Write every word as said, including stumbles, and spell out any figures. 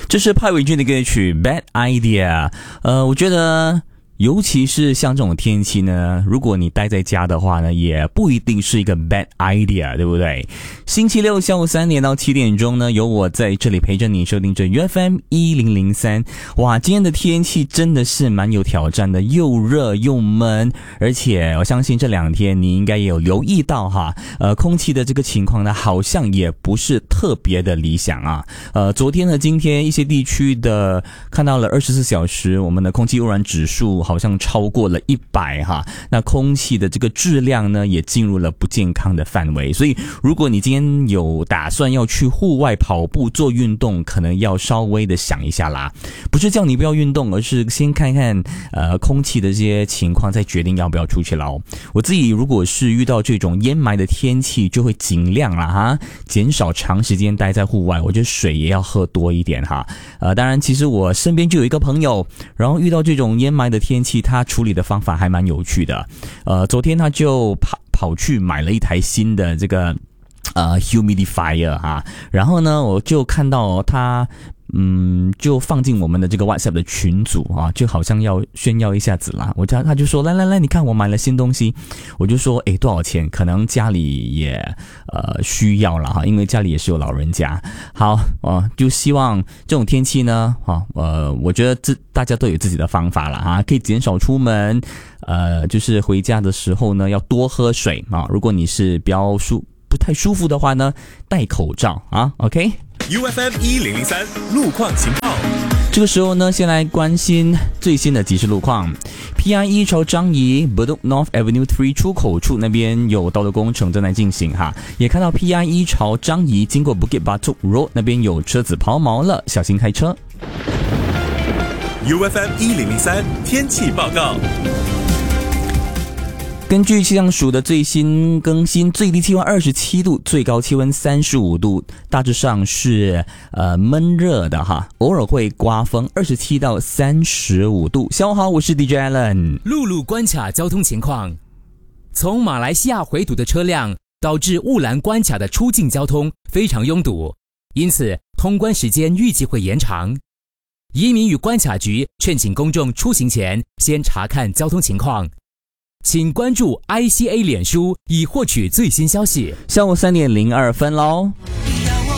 这是派伟俊的歌曲 Bad Idea。 呃，我觉得尤其是像这种天气呢，如果你待在家的话呢，也不一定是一个 bad idea， 对不对？星期六下午三点到七点钟呢，有我在这里陪着你，收听着 U F M 一零零三。哇，今天的天气真的是蛮有挑战的，又热又闷，而且我相信这两天你应该也有留意到哈，呃，空气的这个情况呢，好像也不是特别的理想啊。呃，昨天和今天一些地区的看到了二十四小时，我们的空气污染指数好像超过了一百哈，那空气的这个质量呢也进入了不健康的范围，所以如果你今天有打算要去户外跑步做运动，可能要稍微的想一下啦，不是叫你不要运动，而是先看看呃空气的这些情况，再决定要不要出去了哦。我自己如果是遇到这种烟霾的天气，就会尽量啦哈，减少长时间待在户外，我觉得水也要喝多一点哈。呃，当然其实我身边就有一个朋友，然后遇到这种烟霾的天气，他处理的方法还蛮有趣的。呃，昨天他就跑跑去买了一台新的这个呃 humidifier 哈，然后呢，我就看到他。嗯，就放进我们的这个 WhatsApp 的群组啊，就好像要炫耀一下子啦。我家他就说来来来，你看我买了新东西，我就说诶多少钱？可能家里也呃需要了哈，因为家里也是有老人家。好哦、呃，就希望这种天气呢，哈呃，我觉得这大家都有自己的方法了哈，可以减少出门，呃，就是回家的时候呢要多喝水啊。如果你是比较舒不太舒服的话呢，戴口罩啊 ，OK。U F M 一零零三路况情报。 这个时候呢，先来关心最新的即时路况。P I E 朝樟宜 Bedok North Avenue 三出口处那边有道路工程正在进行哈，也看到 P I E 朝樟宜经过 Bukit Batok Road 那边有车子抛锚了，小心开车。 U F M 一零零三天气报告。 根据气象署的最新更新，最低气温二十七度，最高气温三十五度，大致上是呃闷热的哈，偶尔会刮风，二十七到三十五度。下午好，我是 D J Allen。 陆路关卡交通情况，从马来西亚回堵的车辆导致雾兰关卡的出境交通非常拥堵，因此通关时间预计会延长。移民与关卡局劝请公众出行前先查看交通情况。请关注 I C A 脸书以获取最新消息。 下午三点零二分喽。